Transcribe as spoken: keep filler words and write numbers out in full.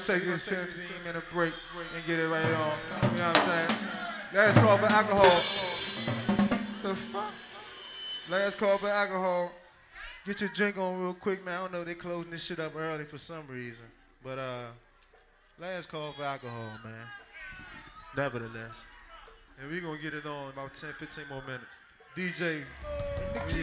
take this fifteen minute break and get it right on. You know what I'm saying? Last call for alcohol. The fuck? Last call for alcohol. Get your drink on real quick, man. I don't know, they closing this shit up early for some reason. But uh, last call for alcohol, man. Nevertheless. And we gonna get it on about ten, fifteen more minutes. D J.